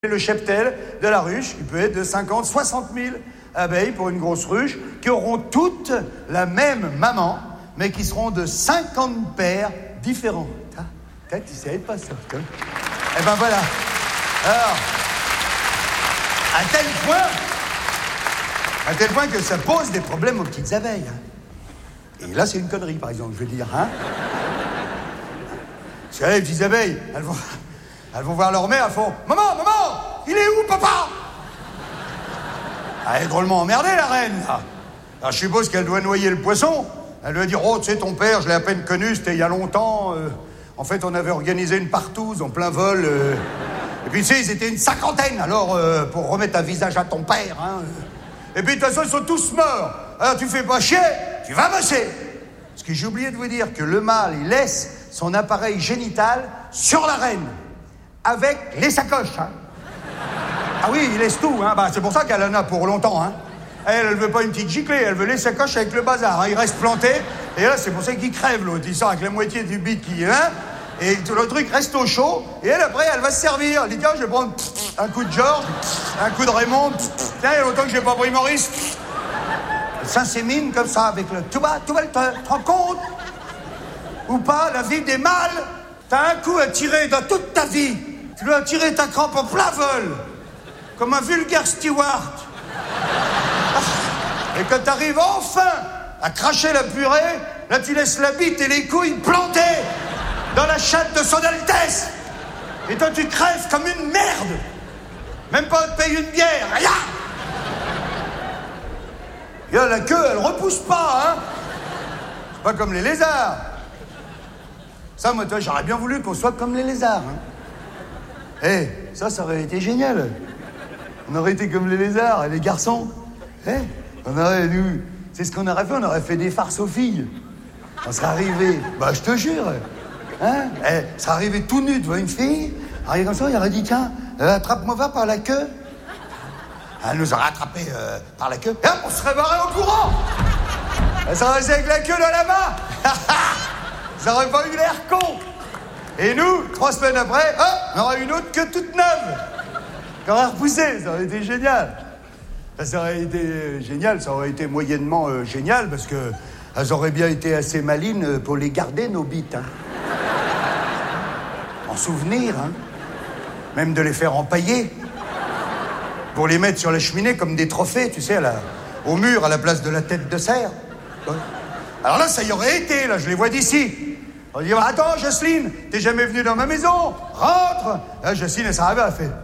Le cheptel de la ruche, il peut être de 50, 60 000 abeilles pour une grosse ruche, qui auront toutes la même maman, mais qui seront de 50 paires différents. Tu savais pas ça, toi. Eh ben voilà. Alors, à tel point que ça pose des problèmes aux petites abeilles. Et là, c'est une connerie, par exemple, je veux dire. Parce que les petites abeilles, elles vont voir leur mère, elles font « Maman, il est où, papa ?» Elle est drôlement emmerdée, la reine. Alors, je suppose qu'elle doit noyer le poisson. Elle doit dire « Oh, tu sais, ton père, je l'ai à peine connu, c'était il y a longtemps. En fait, on avait organisé une partouze en plein vol. Et puis, tu sais, ils étaient une 50aine, alors, pour remettre un visage à ton père. Et puis, de toute façon, ils sont tous morts. Alors, tu fais pas chier, tu vas bosser. » Parce que j'ai oublié de vous dire que le mâle, il laisse son appareil génital sur la reine. Avec les sacoches, Ah oui, il laisse tout, c'est pour ça qu'elle en a pour longtemps, Elle veut pas une petite giclée, elle veut les sacoches avec le bazar, Il reste planté, et là, c'est pour ça qu'il crève, l'autre. Il sort avec la moitié du bit qui et tout le truc reste au chaud, et elle, après, elle va se servir. Elle dit, tiens, je vais prendre un coup de Georges, un coup de Raymond, tiens, il y a longtemps que j'ai pas pris Maurice. Elle s'insémine comme ça, avec le tout bas, tu te rends compte ou pas, la vie des mâles? T'as un coup à tirer dans toute ta vie. Tu dois tirer ta crampe en plein vol, comme un vulgaire steward. Et quand t'arrives enfin à cracher la purée, là tu laisses la bite et les couilles plantées dans la chatte de son Altesse. Et toi tu crèves comme une merde. Même pas te payer une bière, rien. Et là, la queue, elle repousse pas, C'est pas comme les lézards. Ça, moi, toi, j'aurais bien voulu qu'on soit comme les lézards, ça aurait été génial. On aurait été comme les lézards, les garçons. On aurait, nous, c'est ce qu'on aurait fait, on aurait fait des farces aux filles. On serait arrivé, je te jure, ça serait arrivé tout nu devant une fille, arrivé comme ça, il aurait dit, tiens, attrape-moi va par la queue. Elle nous aurait attrapé par la queue, et hop, on serait barré au courant. Elle serait restée avec la queue dans la main. Ça aurait pas eu l'air con. Et nous, 3 semaines après, on aurait une autre queue toute neuve. Qu'on aurait repoussé, ça aurait été génial. Ça aurait été génial, ça aurait été moyennement génial, parce que elles auraient bien été assez malines pour les garder, nos bites. En souvenir, Même de les faire empailler. Pour les mettre sur la cheminée comme des trophées, tu sais, au mur, à la place de la tête de cerf. Alors là, ça y aurait été, là, je les vois d'ici. On dit, attends, Jocelyne, t'es jamais venue dans ma maison, rentre. Là, Jocelyne, elle s'arrive, elle fait...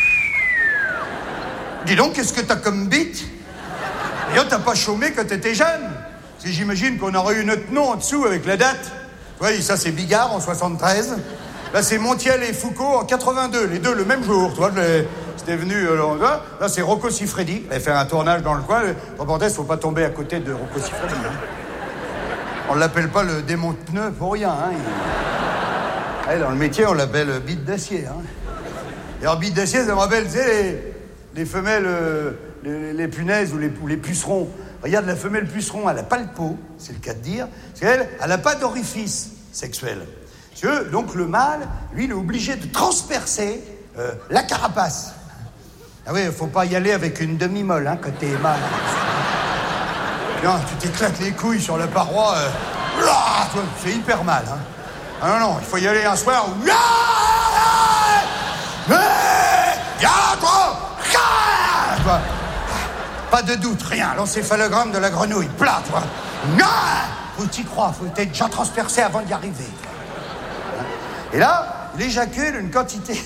Dis donc, qu'est-ce que t'as comme bite? Et t'as pas chômé quand t'étais jeune. Si j'imagine qu'on aurait eu notre nom en dessous avec la date. Oui, ça c'est Bigard en 73. Là, c'est Montiel et Foucault en 82, les deux le même jour, tu vois. C'était venu... là, c'est Rocco Siffredi. Il avait fait un tournage dans le coin. Le reporter, faut pas tomber à côté de Rocco Siffredi. On l'appelle pas le démon de pneus pour rien. Dans le métier, on l'appelle bite d'acier. Et en bite d'acier, ça me rappelle, tu sais, les femelles, les punaises ou les pucerons. Regarde, la femelle puceron, elle n'a pas le pot, c'est le cas de dire, parce qu'elle, elle n'a pas d'orifice sexuel. Donc le mâle, lui, il est obligé de transpercer la carapace. Ah oui, il faut pas y aller avec une demi-molle, quand t'es mâle. Non, tu t'éclates les couilles sur la paroi, c'est hyper mal, Ah non, il faut y aller un soir où... Pas de doute, rien, l'encéphalogramme de la grenouille, plat, toi. Faut t'y croire, faut être déjà transpercé avant d'y arriver. Et là, il éjacule une quantité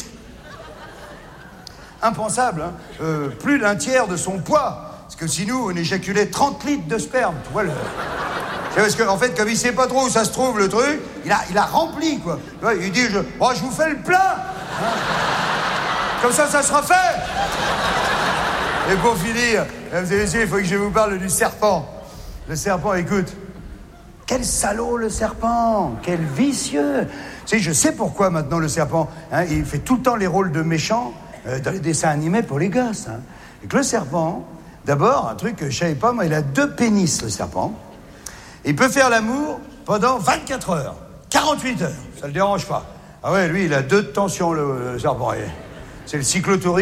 impensable, plus d'un tiers de son poids. Parce que si nous, on éjaculait 30 litres de sperme, tu vois C'est parce qu'en fait, comme il sait pas trop où ça se trouve, le truc, il a rempli, quoi. Il dit, je vous fais le plein. Comme ça sera fait. Et pour finir, mesdames et messieurs, il faut que je vous parle du serpent. Le serpent, écoute. Quel salaud, le serpent. Quel vicieux. Tu sais, je sais pourquoi maintenant le serpent, il fait tout le temps les rôles de méchant dans les dessins animés pour les gosses. Et que le serpent, d'abord, un truc que je savais pas, moi, il a 2 pénis, le serpent. Il peut faire l'amour pendant 24 heures, 48 heures. Ça le dérange pas. Ah ouais, lui, il a 2 tensions, le serpent. C'est le cyclotourisme.